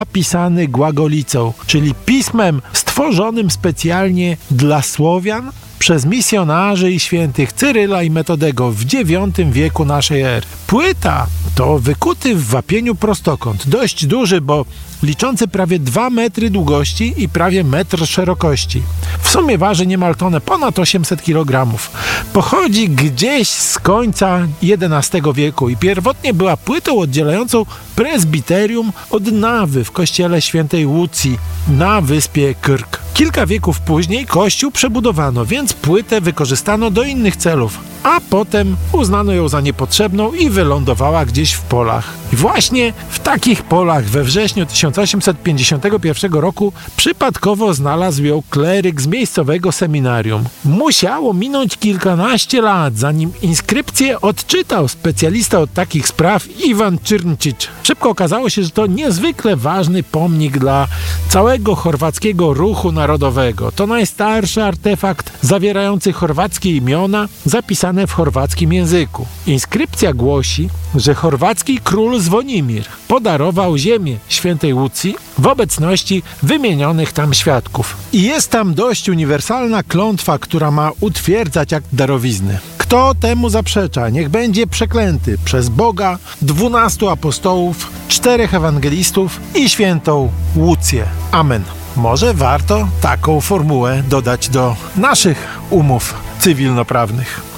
pisany głagolicą, czyli pismem stworzonym specjalnie dla Słowian przez misjonarzy i świętych Cyryla i Metodego w IX wieku naszej ery. Płyta to wykuty w wapieniu prostokąt, dość duży, bo liczący prawie 2 metry długości i prawie metr szerokości. W sumie waży niemal tonę, ponad 800 kg. Pochodzi gdzieś z końca XI wieku i pierwotnie była płytą oddzielającą prezbiterium od nawy w kościele świętej Łucji na wyspie Krk. Kilka wieków później kościół przebudowano, więc płytę wykorzystano do innych celów, a potem uznano ją za niepotrzebną i wylądowała gdzieś w polach. I właśnie w takich polach we wrześniu 1851 roku przypadkowo znalazł ją kleryk z miejscowego seminarium. Musiało minąć kilkanaście lat, zanim inskrypcję odczytał specjalista od takich spraw Iwan Czyrnčić. Szybko okazało się, że to niezwykle ważny pomnik dla całego chorwackiego ruchu narodowego. To najstarszy artefakt zawierający chorwackie imiona zapisane w chorwackim języku. Inskrypcja głosi, że chorwacki król Zwonimir podarował ziemię świętej Łucji w obecności wymienionych tam świadków. I jest tam dość uniwersalna klątwa, która ma utwierdzać akt darowizny. Kto temu zaprzecza, niech będzie przeklęty przez Boga, 12 apostołów, 4 ewangelistów i świętą Łucję. Amen. Może warto taką formułę dodać do naszych umów cywilnoprawnych.